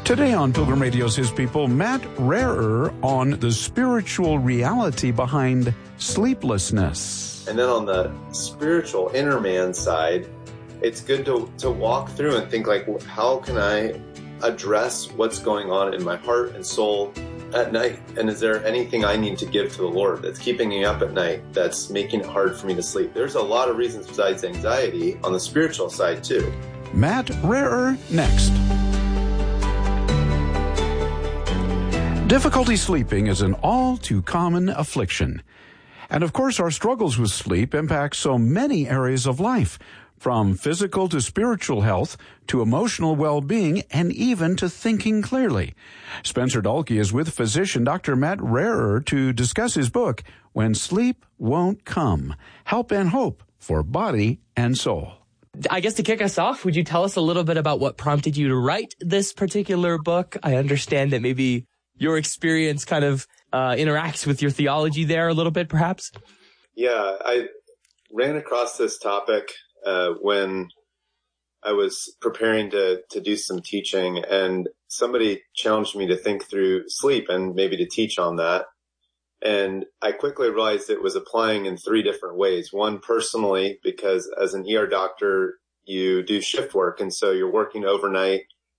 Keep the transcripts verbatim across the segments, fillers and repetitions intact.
Today on Pilgrim Radio's His People, Matt Rarer on the spiritual reality behind sleeplessness. And then on the spiritual inner man side, it's good to, to walk through and think like, how can I address what's going on in my heart and soul at night? And is there anything I need to give to the Lord that's keeping me up at night, that's making it hard for me to sleep? There's a lot of reasons besides anxiety on the spiritual side too. Matt Rarer next. Difficulty sleeping is an all too common affliction. And of course, our struggles with sleep impact so many areas of life, from physical to spiritual health, to emotional well-being, and even to thinking clearly. Spencer Dalkey is with physician Doctor Matt Rarer to discuss his book, When Sleep Won't Come, Help and Hope for Body and Soul. I guess to kick us off, would you tell us a little bit about what prompted you to write this particular book? I understand that maybe your experience kind of uh, interacts with your theology there a little bit, perhaps? Yeah, I ran across this topic uh, when I was preparing to, to do some teaching, and somebody challenged me to think through sleep and maybe to teach on that. And I quickly realized it was applying in three different ways. One, personally, because as an E R doctor, you do shift work, and so you're working overnight.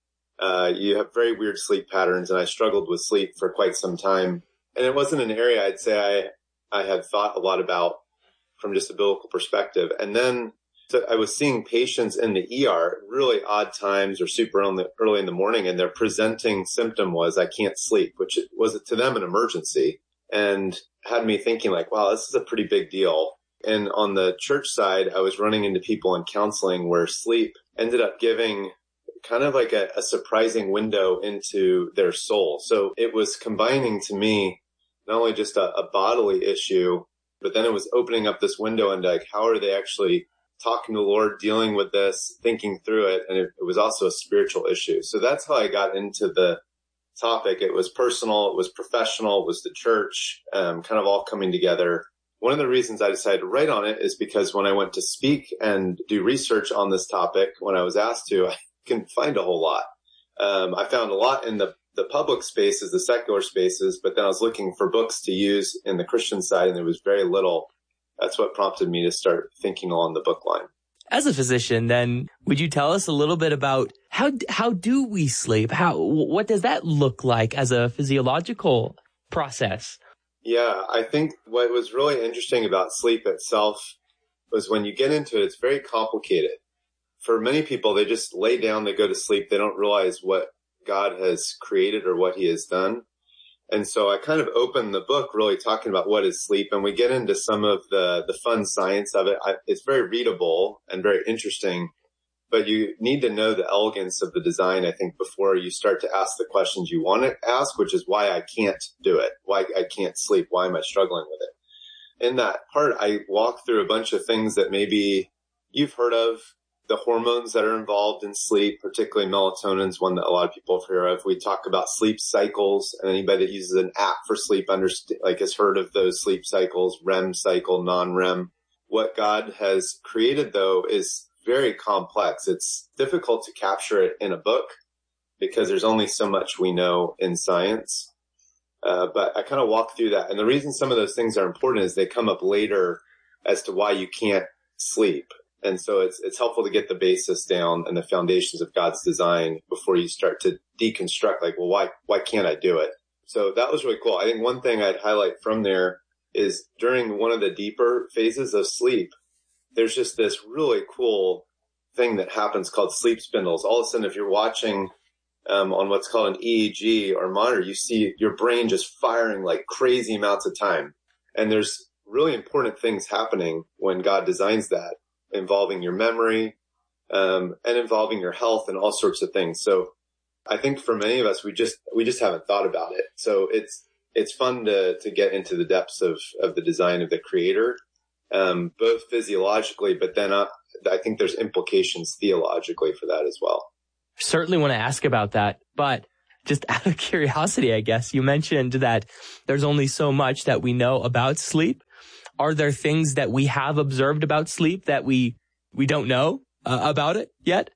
Uh, you have very weird sleep patterns, and I struggled with sleep for quite some time. And it wasn't an area I'd say I, I had thought a lot about from just a biblical perspective. And then so I was seeing patients in the E R at really odd times or super early in the morning, and their presenting symptom was, I can't sleep, which was to them an emergency, and had me thinking like, wow, this is a pretty big deal. And on the church side, I was running into people in counseling where sleep ended up giving kind of like a, a surprising window into their soul. So it was combining to me not only just a, a bodily issue, but then it was opening up this window into like, how are they actually talking to the Lord, dealing with this, thinking through it. And it, it was also a spiritual issue. So that's how I got into the topic. It was personal, it was professional, it was the church, um, kind of all coming together. One of the reasons I decided to write on it is because when I went to speak and do research on this topic, when I was asked to, I couldn't find a whole lot. Um, I found a lot in the, the public spaces, the secular spaces, but then I was looking for books to use in the Christian side, and there was very little. That's what prompted me to start thinking along the book line. As a physician, then, would you tell us a little bit about how how do we sleep? How what does that look like as a physiological process? Yeah, I think what was really interesting about sleep itself was when you get into it, it's very complicated. For many people, they just lay down, they go to sleep. They don't realize what God has created or what he has done. And so I kind of opened the book really talking about what is sleep, and we get into some of the, the fun science of it. I, it's very readable and very interesting, but you need to know the elegance of the design, I think, before you start to ask the questions you want to ask, which is why I can't do it, why I can't sleep, why am I struggling with it? In that part, I walk through a bunch of things that maybe you've heard of, the hormones that are involved in sleep, particularly melatonin is one that a lot of people have heard of. We talk about sleep cycles, and anybody that uses an app for sleep understand, like has heard of those sleep cycles, R E M cycle, non-R E M. What God has created, though, is very complex. It's difficult to capture it in a book because there's only so much we know in science. Uh, but I kind of walk through that. And the reason some of those things are important is they come up later as to why you can't sleep. And so it's it's helpful to get the basis down and the foundations of God's design before you start to deconstruct, like, well, why why can't I do it? So that was really cool. I think one thing I'd highlight from there is during one of the deeper phases of sleep, there's just this really cool thing that happens called sleep spindles. All of a sudden, if you're watching um, on what's called an E E G or monitor, you see your brain just firing like crazy amounts of time. And there's really important things happening when God designs that, involving your memory, um, and involving your health and all sorts of things. So I think for many of us, we just, we just haven't thought about it. So it's, it's fun to, to get into the depths of, of the design of the creator, um, both physiologically, but then uh, I think there's implications theologically for that as well. Certainly want to ask about that, but just out of curiosity, I guess, you mentioned that there's only so much that we know about sleep. Are there things that we have observed about sleep that we we don't know uh, about it yet?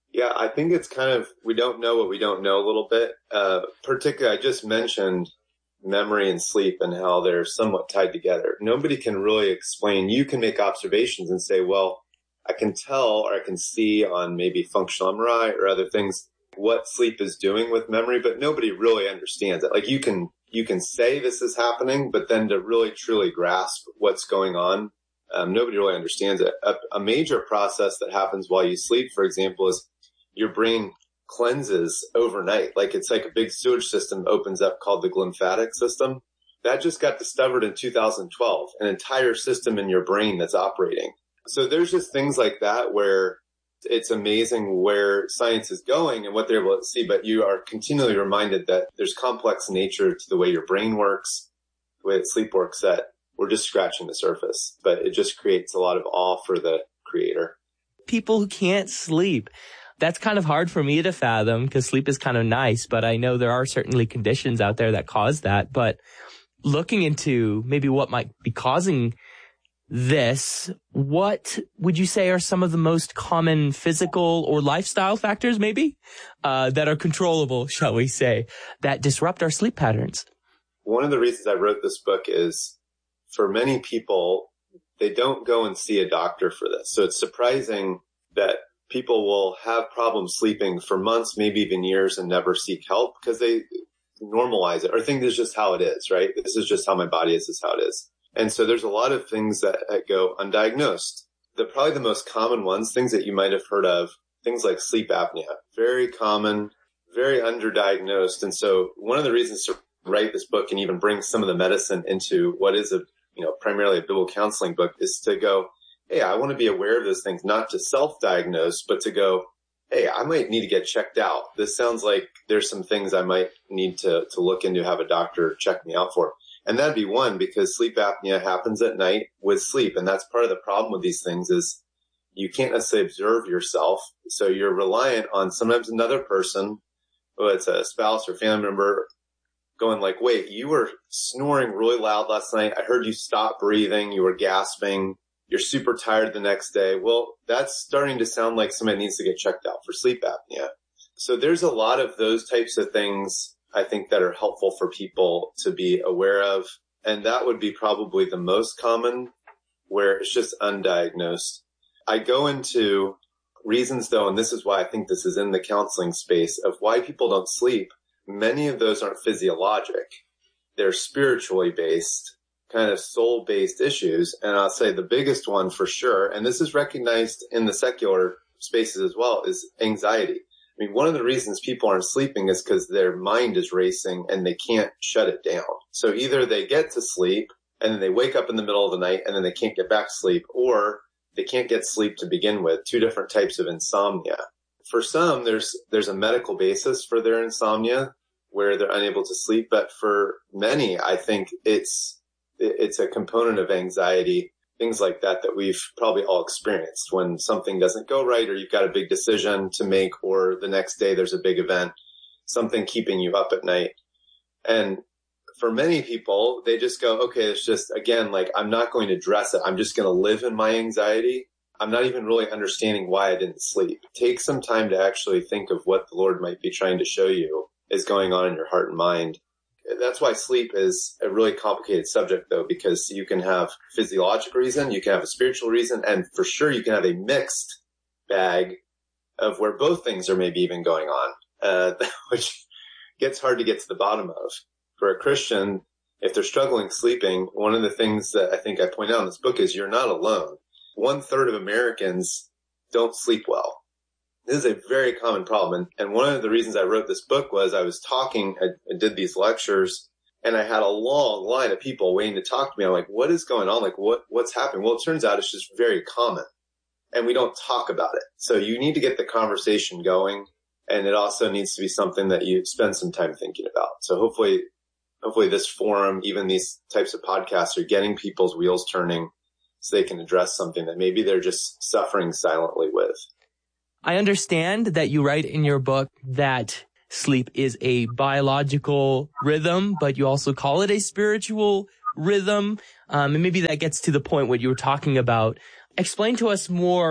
Yeah, I think it's kind of, we don't know what we don't know a little bit. Uh, particularly, I just mentioned memory and sleep and how they're somewhat tied together. Nobody can really explain. You can make observations and say, well, I can tell or I can see on maybe functional M R I or other things what sleep is doing with memory, but nobody really understands it. Like you can, you can say this is happening, but then to really truly grasp what's going on, um, nobody really understands it. A, a major process that happens while you sleep, for example, is your brain cleanses overnight. Like it's like a big sewage system opens up called the glymphatic system. That just got discovered in two thousand twelve, an entire system in your brain that's operating. So there's just things like that where it's amazing where science is going and what they're able to see, but you are continually reminded that there's complex nature to the way your brain works, the way that sleep works, that we're just scratching the surface, but it just creates a lot of awe for the creator. People who can't sleep, that's kind of hard for me to fathom because sleep is kind of nice, but I know there are certainly conditions out there that cause that. But looking into maybe what might be causing this, what would you say are some of the most common physical or lifestyle factors maybe uh, that are controllable, shall we say, that disrupt our sleep patterns? One of the reasons I wrote this book is for many people, they don't go and see a doctor for this. So it's surprising that people will have problems sleeping for months, maybe even years, and never seek help because they normalize it or think this is just how it is, right? This is just how my body is, this is how it is. And so there's a lot of things that, that go undiagnosed. The probably the most common ones, things that you might have heard of, things like sleep apnea, very common, very underdiagnosed. And so one of the reasons to write this book and even bring some of the medicine into what is a, you know, primarily a biblical counseling book is to go, hey, I want to be aware of those things, not to self-diagnose, but to go, hey, I might need to get checked out. This sounds like there's some things I might need to, to look into, have a doctor check me out for. And that'd be one, because sleep apnea happens at night with sleep. And that's part of the problem with these things is you can't necessarily observe yourself. So you're reliant on sometimes another person, whether it's a spouse or family member, going like, wait, you were snoring really loud last night. I heard you stop breathing. You were gasping. You're super tired the next day. Well, that's starting to sound like somebody needs to get checked out for sleep apnea. So there's a lot of those types of things I think that are helpful for people to be aware of. And that would be probably the most common where it's just undiagnosed. I go into reasons though, and this is why I think this is in the counseling space of why people don't sleep. Many of those aren't physiologic. They're spiritually based, kind of soul-based issues. And I'll say the biggest one for sure, and this is recognized in the secular spaces as well, is anxiety. I mean, one of the reasons people aren't sleeping is because their mind is racing and they can't shut it down. So either they get to sleep and then they wake up in the middle of the night and then they can't get back to sleep, or they can't get sleep to begin with. Two different types of insomnia. For some, there's there's a medical basis for their insomnia where they're unable to sleep. But for many, I think it's it's a component of anxiety, things like that, that we've probably all experienced when something doesn't go right or you've got a big decision to make or the next day there's a big event, something keeping you up at night. And for many people, they just go, okay, it's just, again, like, I'm not going to address it. I'm just going to live in my anxiety. I'm not even really understanding why I didn't sleep. Take some time to actually think of what the Lord might be trying to show you is going on in your heart and mind. That's why sleep is a really complicated subject, though, because you can have physiological reason, you can have a spiritual reason, and for sure you can have a mixed bag of where both things are maybe even going on, uh, which gets hard to get to the bottom of. For a Christian, if they're struggling sleeping, one of the things that I think I point out in this book is you're not alone. One third of Americans don't sleep well. This is a very common problem. And, and one of the reasons I wrote this book was I was talking, I, I did these lectures, and I had a long line of people waiting to talk to me. I'm like, what is going on? Like, what what's happening? Well, it turns out it's just very common, and we don't talk about it. So you need to get the conversation going, and it also needs to be something that you spend some time thinking about. So hopefully, hopefully this forum, even these types of podcasts, are getting people's wheels turning so they can address something that maybe they're just suffering silently with. I understand that you write in your book that sleep is a biological rhythm, but you also call it a spiritual rhythm. Um, and maybe that gets to the point what you were talking about. Explain to us more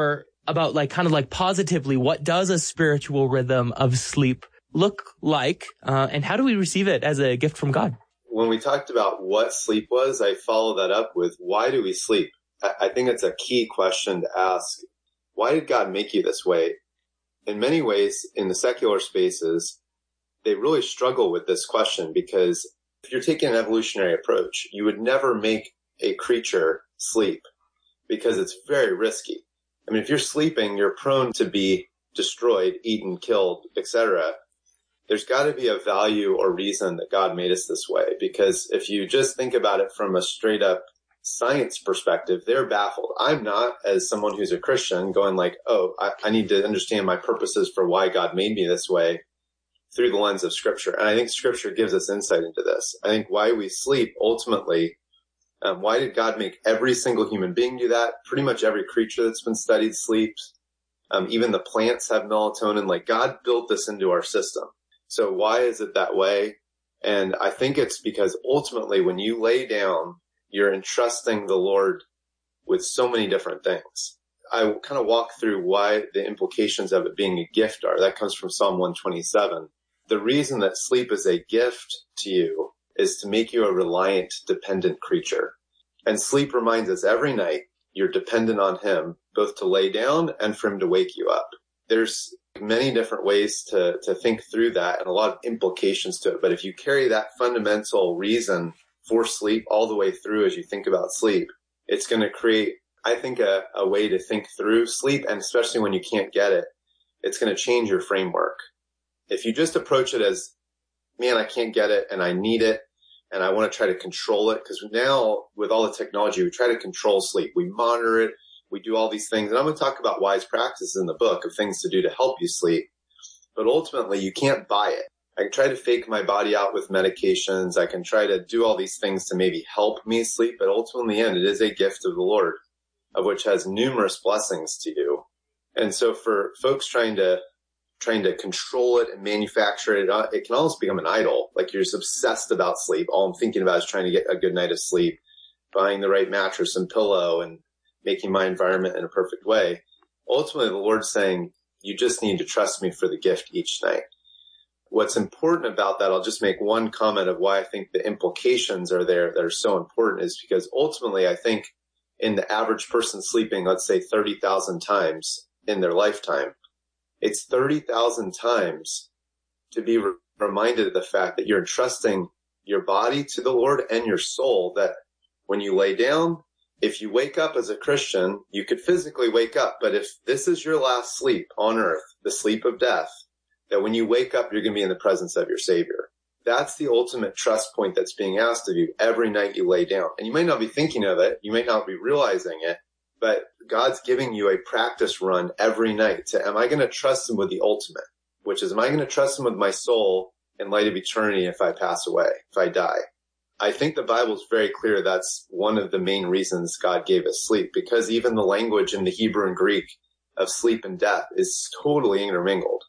about like kind of like positively, what does a spiritual rhythm of sleep look like? Uh, and how do we receive it as a gift from God? When we talked about what sleep was, I follow that up with, why do we sleep? I, I think it's a key question to ask. Why did God make you this way? In many ways, in the secular spaces, they really struggle with this question, because if you're taking an evolutionary approach, you would never make a creature sleep because it's very risky. I mean, if you're sleeping, you're prone to be destroyed, eaten, killed, et cetera. There's got to be a value or reason that God made us this way, because if you just think about it from a straight up science perspective, they're baffled. I'm not, as someone who's a Christian, going like, oh, I, I need to understand my purposes for why God made me this way through the lens of Scripture. And I think Scripture gives us insight into this. I think why we sleep ultimately, um, why did God make every single human being do that? Pretty much every creature that's been studied sleeps. Um, even the plants have melatonin. Like, God built this into our system. So why is it that way? And I think it's because ultimately when you lay down, you're entrusting the Lord with so many different things. I kind of walk through why the implications of it being a gift are. That comes from Psalm one twenty-seven. The reason that sleep is a gift to you is to make you a reliant, dependent creature. And sleep reminds us every night you're dependent on Him, both to lay down and for Him to wake you up. There's many different ways to, to think through that and a lot of implications to it. But if you carry that fundamental reason for sleep all the way through as you think about sleep, it's going to create, I think, a, a way to think through sleep. And especially when you can't get it, it's going to change your framework. If you just approach it as, man, I can't get it and I need it and I want to try to control it, because now with all the technology, we try to control sleep. We monitor it. We do all these things. And I'm going to talk about wise practices in the book of things to do to help you sleep. But ultimately, you can't buy it. I can try to fake my body out with medications. I can try to do all these things to maybe help me sleep. But ultimately, in the end, it is a gift of the Lord, of which has numerous blessings to you. And so for folks trying to trying to control it and manufacture it, it can almost become an idol. Like, you're just obsessed about sleep. All I'm thinking about is trying to get a good night of sleep, buying the right mattress and pillow, and making my environment in a perfect way. Ultimately, the Lord's saying, you just need to trust me for the gift each night. What's important about that, I'll just make one comment of why I think the implications are there that are so important, is because ultimately I think in the average person sleeping, let's say thirty thousand times in their lifetime, it's thirty thousand times to be re- reminded of the fact that you're entrusting your body to the Lord and your soul, that when you lay down, if you wake up as a Christian, you could physically wake up. But if this is your last sleep on earth, the sleep of death, that when you wake up, you're going to be in the presence of your Savior. That's the ultimate trust point that's being asked of you every night you lay down. And you may not be thinking of it. You may not be realizing it, but God's giving you a practice run every night to, am I going to trust Him with the ultimate, which is, am I going to trust Him with my soul in light of eternity if I pass away, if I die? I think the Bible is very clear that's one of the main reasons God gave us sleep, because even the language in the Hebrew and Greek of sleep and death is totally intermingled.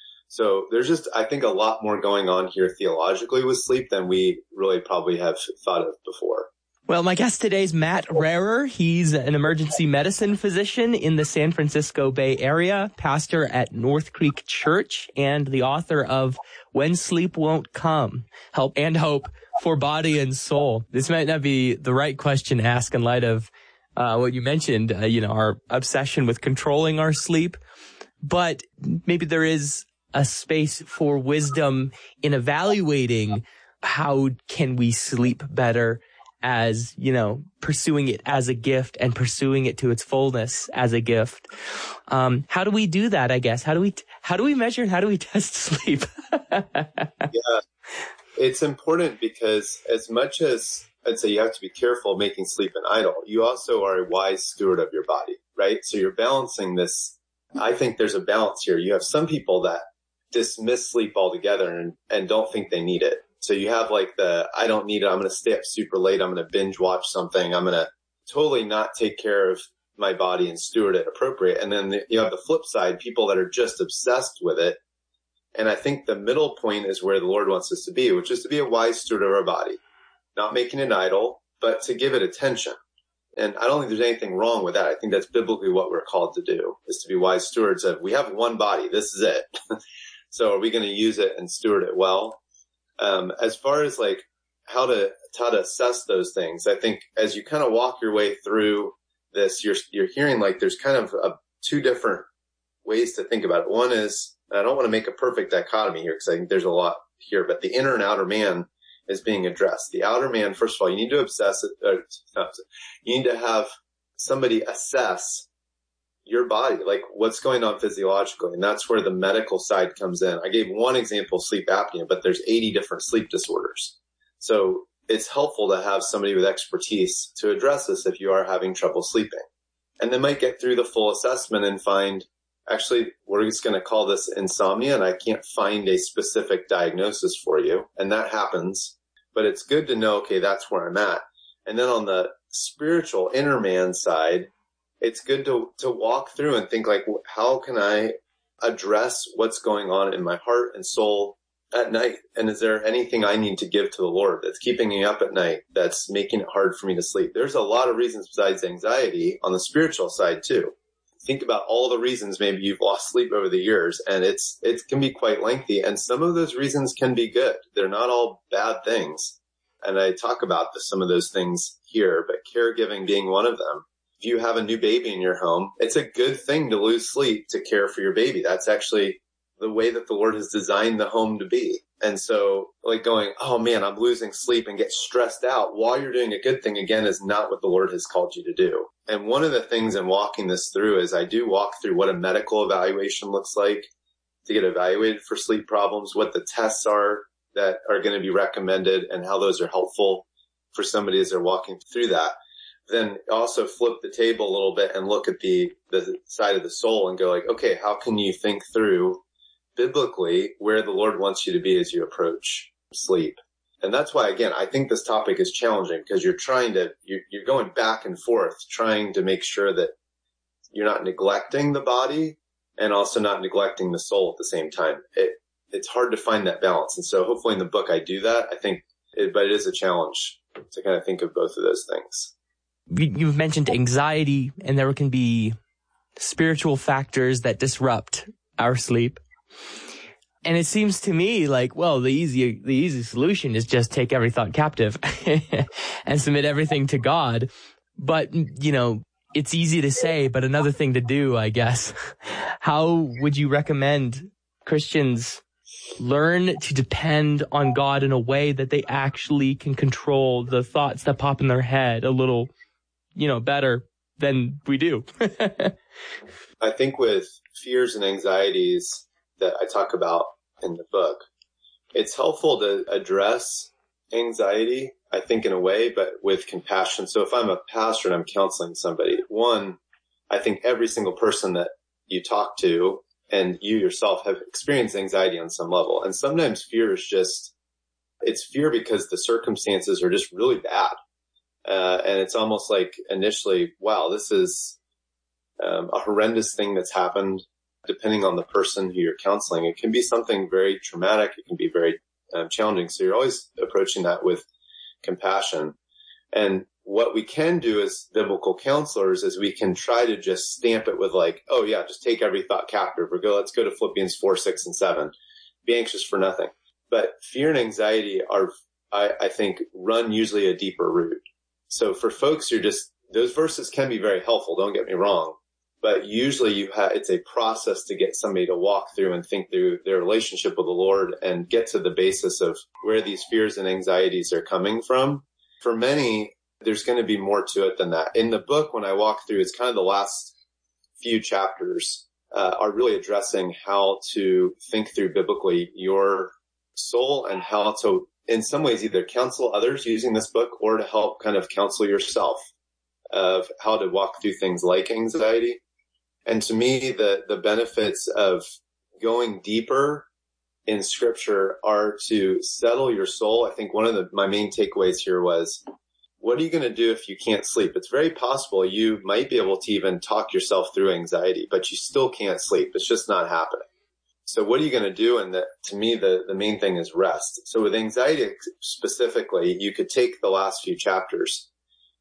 So there's just, I think, a lot more going on here theologically with sleep than we really probably have thought of before. Well, my guest today is Matt Rarer. He's an emergency medicine physician in the San Francisco Bay Area, pastor at North Creek Church, and the author of When Sleep Won't Come, Help and Hope for Body and Soul. This might not be the right question to ask in light of uh, what you mentioned, uh, you know, our obsession with controlling our sleep, but maybe there is a space for wisdom in evaluating how can we sleep better, as, you know, pursuing it as a gift and pursuing it to its fullness as a gift. Um, how do we do that, I guess? How do we, t- how do we measure and how do we test sleep? Yeah, it's important because as much as I'd say you have to be careful making sleep an idol, you also are a wise steward of your body, right? So you're balancing this. I think there's a balance here. You have some people that dismiss sleep altogether and, and don't think they need it. So you have like the, I don't need it. I'm going to stay up super late. I'm going to binge watch something. I'm going to totally not take care of my body and steward it appropriate. And then the, you have the flip side, people that are just obsessed with it. And I think the middle point is where the Lord wants us to be, which is to be a wise steward of our body, not making it idol, but to give it attention. And I don't think there's anything wrong with that. I think that's biblically what we're called to do, is to be wise stewards of, we have one body. This is it. So are we going to use it and steward it well? Um, as far as like how to, how to assess those things, I think as you kind of walk your way through this, you're, you're hearing like there's kind of a, two different ways to think about it. One is, I don't want to make a perfect dichotomy here because I think there's a lot here, but the inner and outer man is being addressed. The outer man, first of all, you need to obsess it. Uh, you need to have somebody assess your body, like what's going on physiologically. And that's where the medical side comes in. I gave one example, sleep apnea, but there's eighty different sleep disorders. So it's helpful to have somebody with expertise to address this if you are having trouble sleeping. And they might get through the full assessment and find, actually, we're just going to call this insomnia, and I can't find a specific diagnosis for you. And that happens. But it's good to know, okay, that's where I'm at. And then on the spiritual inner man side, it's good to, to walk through and think like, how can I address what's going on in my heart and soul at night? And is there anything I need to give to the Lord that's keeping me up at night, that's making it hard for me to sleep? There's a lot of reasons besides anxiety on the spiritual side too. Think about all the reasons maybe you've lost sleep over the years, and it's, it can be quite lengthy. And some of those reasons can be good. They're not all bad things. And I talk about the, some of those things here, but caregiving being one of them. If you have a new baby in your home, it's a good thing to lose sleep to care for your baby. That's actually the way that the Lord has designed the home to be. And so like going, oh man, I'm losing sleep and get stressed out while you're doing a good thing, again, is not what the Lord has called you to do. And one of the things in walking this through is I do walk through what a medical evaluation looks like to get evaluated for sleep problems, what the tests are that are going to be recommended, and how those are helpful for somebody as they're walking through that. Then also flip the table a little bit and look at the, the side of the soul and go like, okay, how can you think through biblically where the Lord wants you to be as you approach sleep? And that's why, again, I think this topic is challenging because you're trying to, you're, you're going back and forth, trying to make sure that you're not neglecting the body and also not neglecting the soul at the same time. It, it's hard to find that balance. And so hopefully in the book I do that, I think, it, but it is a challenge to kind of think of both of those things. You've mentioned anxiety, and there can be spiritual factors that disrupt our sleep. And it seems to me like, well, the easy, the easy solution is just take every thought captive and submit everything to God. But, you know, it's easy to say, but another thing to do, I guess. How would you recommend Christians learn to depend on God in a way that they actually can control the thoughts that pop in their head a little, you know, better than we do? I think with fears and anxieties that I talk about in the book, it's helpful to address anxiety, I think, in a way, but with compassion. So if I'm a pastor and I'm counseling somebody, one, I think every single person that you talk to and you yourself have experienced anxiety on some level. And sometimes fear is just, it's fear because the circumstances are just really bad. Uh, and it's almost like initially, wow, this is um, a horrendous thing that's happened. Depending on the person who you're counseling, it can be something very traumatic. It can be very um, challenging. So you're always approaching that with compassion. And what we can do as biblical counselors is we can try to just stamp it with like, oh yeah, just take every thought captive, or go, let's go to Philippians four, six, and seven. Be anxious for nothing. But fear and anxiety are, I, I think, run usually a deeper root. So for folks who are just, those verses can be very helpful, don't get me wrong. But usually you have, it's a process to get somebody to walk through and think through their relationship with the Lord and get to the basis of where these fears and anxieties are coming from. For many, there's going to be more to it than that. In the book, when I walk through, it's kind of the last few chapters uh, are really addressing how to think through biblically your soul and how to, in some ways, either counsel others using this book or to help kind of counsel yourself of how to walk through things like anxiety. And to me, the, the benefits of going deeper in scripture are to settle your soul. I think one of the, my main takeaways here was, what are you going to do if you can't sleep? It's very possible you might be able to even talk yourself through anxiety, but you still can't sleep. It's just not happening. So what are you going to do? And the, to me, the, the main thing is rest. So with anxiety specifically, you could take the last few chapters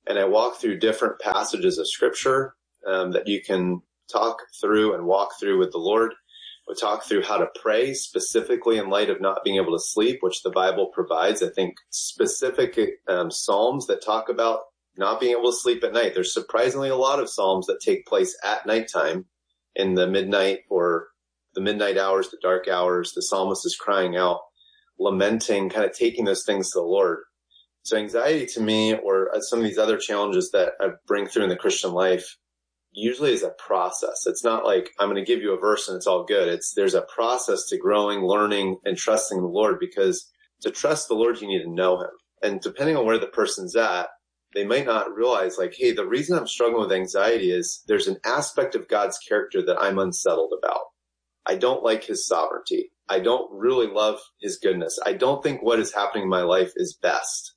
And I walk through different passages of scripture um, that you can talk through and walk through with the Lord. We talk through how to pray specifically in light of not being able to sleep, which the Bible provides. I think specific um, Psalms that talk about not being able to sleep at night. There's surprisingly a lot of Psalms that take place at nighttime in the midnight or the midnight hours, the dark hours. The psalmist is crying out, lamenting, kind of taking those things to the Lord. So anxiety to me, or some of these other challenges that I bring through in the Christian life, usually is a process. It's not like I'm going to give you a verse and it's all good. It's there's a process to growing, learning, and trusting the Lord, because to trust the Lord, you need to know him. And depending on where the person's at, they might not realize, like, hey, the reason I'm struggling with anxiety is there's an aspect of God's character that I'm unsettled about. I don't like his sovereignty. I don't really love his goodness. I don't think what is happening in my life is best.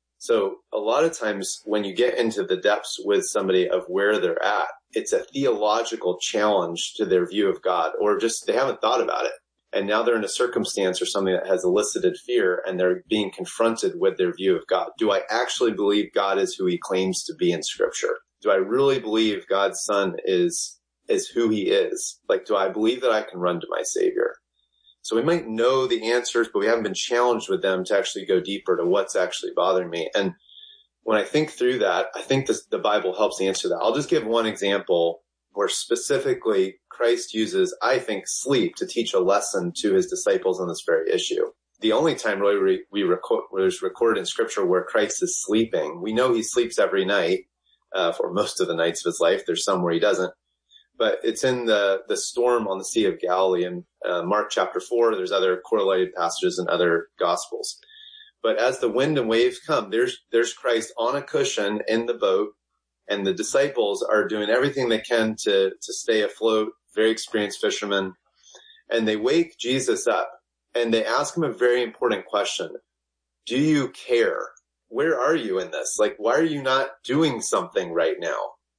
So a lot of times when you get into the depths with somebody of where they're at, it's a theological challenge to their view of God, or just they haven't thought about it. And now they're in a circumstance or something that has elicited fear, and they're being confronted with their view of God. Do I actually believe God is who he claims to be in Scripture? Do I really believe God's Son is, is who he is? Like, do I believe that I can run to my Savior? So we might know the answers, but we haven't been challenged with them to actually go deeper to what's actually bothering me. And when I think through that, I think this, the Bible helps answer that. I'll just give one example where specifically Christ uses, I think, sleep to teach a lesson to his disciples on this very issue. The only time really we, we record, was recorded in Scripture where Christ is sleeping. We know he sleeps every night uh, for most of the nights of his life. There's some where he doesn't. But it's in the, the storm on the Sea of Galilee in uh, Mark chapter four. There's other correlated passages in other Gospels. But as the wind and waves come, there's there's Christ on a cushion in the boat, and the disciples are doing everything they can to, to stay afloat, very experienced fishermen. And they wake Jesus up, and they ask him a very important question. Do you care? Where are you in this? Like, why are you not doing something right now?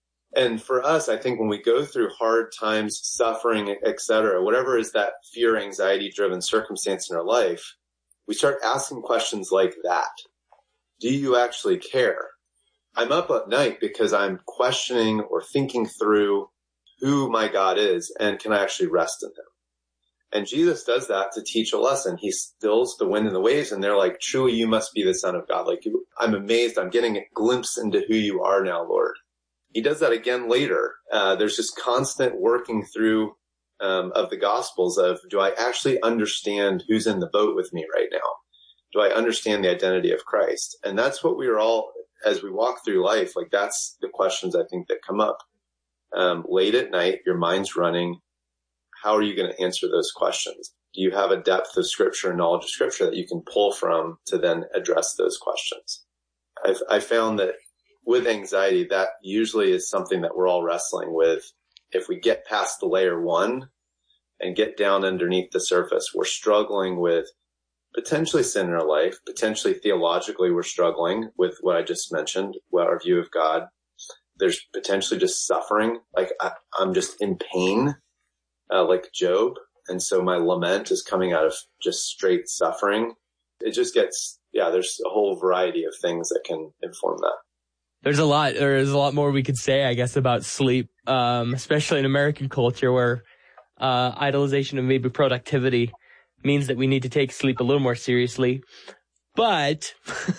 And for us, I think when we go through hard times, suffering, et cetera, whatever is that fear, anxiety-driven circumstance in our life, we start asking questions like that. Do you actually care? I'm up at night because I'm questioning or thinking through who my God is, and can I actually rest in him? And Jesus does that to teach a lesson. He stills the wind and the waves, and they're like, truly, you must be the Son of God. Like, I'm amazed. I'm getting a glimpse into who you are now, Lord. He does that again later. Uh, there's just constant working through um, of the Gospels of, do I actually understand who's in the boat with me right now? Do I understand the identity of Christ? And that's what we are all, as we walk through life, like that's the questions I think that come up. Um, late at night, your mind's running. How are you going to answer those questions? Do you have a depth of Scripture and knowledge of Scripture that you can pull from to then address those questions? I've, I found that with anxiety, that usually is something that we're all wrestling with. If we get past the layer one and get down underneath the surface, we're struggling with potentially sin in our life. Potentially theologically, we're struggling with what I just mentioned, what our view of God. There's potentially just suffering. Like I, I'm just in pain, uh, like Job. And so my lament is coming out of just straight suffering. It just gets, yeah, there's a whole variety of things that can inform that. There's a lot, there's a lot more we could say, I guess, about sleep, um, especially in American culture where, uh, idolization of maybe productivity means that we need to take sleep a little more seriously. But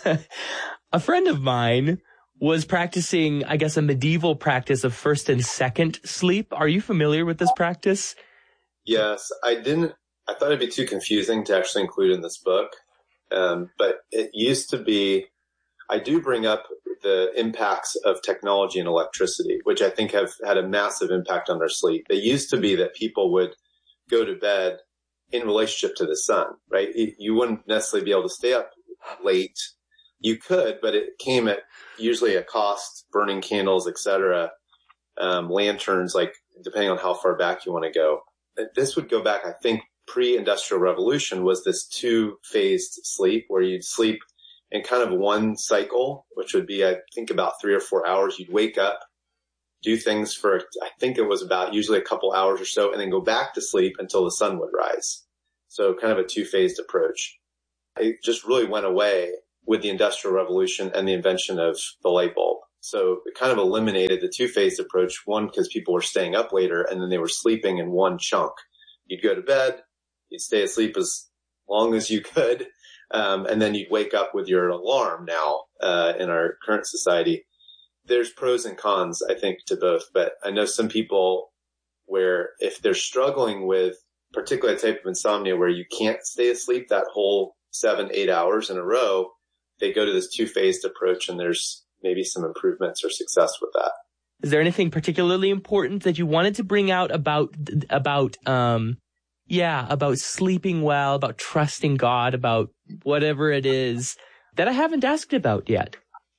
a friend of mine was practicing, I guess, a medieval practice of first and second sleep. Are you familiar with this practice? Yes, I didn't, I thought it'd be too confusing to actually include in this book. Um, but it used to be, I do bring up the impacts of technology and electricity, which I think have had a massive impact on their sleep. They used to be that people would go to bed in relationship to the sun, right? You wouldn't necessarily be able to stay up late. You could, but it came at usually a cost, burning candles, et cetera, um, lanterns, like depending on how far back you want to go. This would go back, I think, pre-industrial revolution was this two-phased sleep where you'd sleep in kind of one cycle, which would be, I think, about three or four hours. You'd wake up, do things for, I think it was about usually a couple hours or so, and then go back to sleep until the sun would rise. So kind of a two-phased approach. It just really went away with the Industrial Revolution and the invention of the light bulb. So it kind of eliminated the two-phased approach, one, because people were staying up later and then they were sleeping in one chunk. You'd go to bed, you'd stay asleep as long as you could, um, and then you'd wake up with your alarm now uh, in our current society. There's pros and cons, I think, to both, but I know some people where if they're struggling with particularly a type of insomnia where you can't stay asleep that whole seven, eight hours in a row, they go to this two-phased approach, and there's maybe some improvements or success with that. Is there anything particularly important that you wanted to bring out about, about, um, yeah, about sleeping well, about trusting God, about whatever it is that I haven't asked about yet?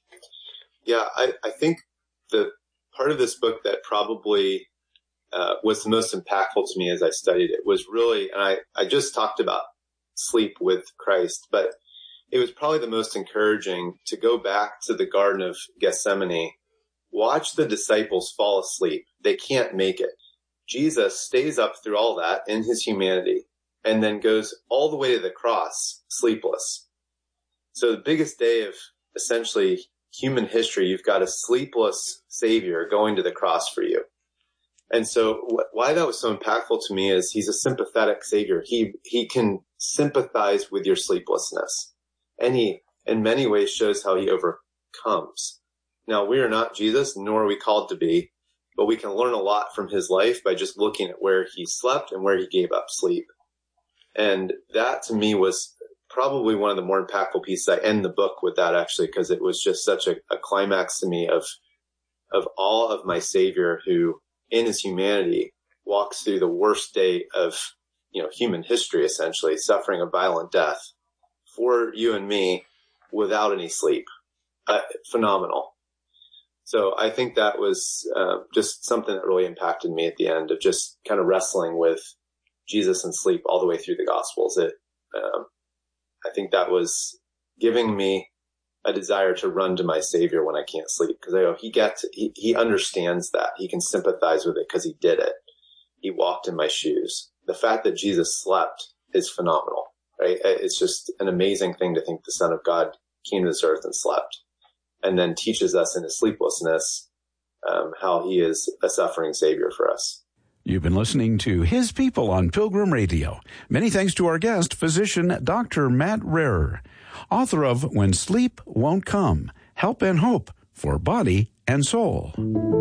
Yeah, I, I think the part of this book that probably uh, was the most impactful to me as I studied it was really, and I, I just talked about sleep with Christ, but it was probably the most encouraging to go back to the Garden of Gethsemane, watch the disciples fall asleep. They can't make it. Jesus stays up through all that in his humanity and then goes all the way to the cross sleepless. So the biggest day of essentially human history, you've got a sleepless Savior going to the cross for you. And so wh- why that was so impactful to me is he's a sympathetic Savior. He, he can sympathize with your sleeplessness. And he, in many ways, shows how he overcomes. Now, we are not Jesus, nor are we called to be, but we can learn a lot from his life by just looking at where he slept and where he gave up sleep. And that, to me, was probably one of the more impactful pieces. I end the book with that, actually, because it was just such a, a climax to me of of all of my Savior who, in his humanity, walks through the worst day of you know human history, essentially, suffering a violent death for you and me without any sleep. Uh, phenomenal. So I think that was uh, just something that really impacted me at the end of just kind of wrestling with Jesus and sleep all the way through the Gospels. It, um, I think that was giving me a desire to run to my Savior when I can't sleep, because I know he gets, he, he understands that. He can sympathize with it because he did it. He walked in my shoes. The fact that Jesus slept is phenomenal. Right? It's just an amazing thing to think the Son of God came to this earth and slept, and then teaches us in his sleeplessness um, how he is a suffering Savior for us. You've been listening to His People on Pilgrim Radio. Many thanks to our guest, physician Doctor Matt Rarer, author of When Sleep Won't Come, Help and Hope for Body and Soul.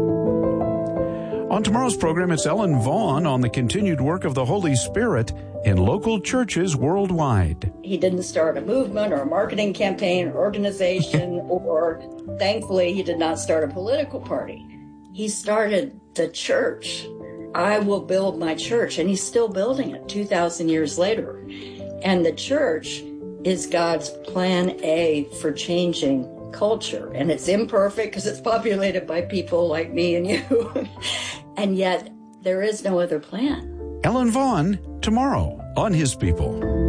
On tomorrow's program, it's Ellen Vaughn on the continued work of the Holy Spirit in local churches worldwide. He didn't start a movement or a marketing campaign or organization, or thankfully he did not start a political party. He started the church. I will build my church, and he's still building it two thousand years later. And the church is God's plan A for changing culture. And it's imperfect because it's populated by people like me and you. And yet there is no other plan. Ellen Vaughn, tomorrow on His People.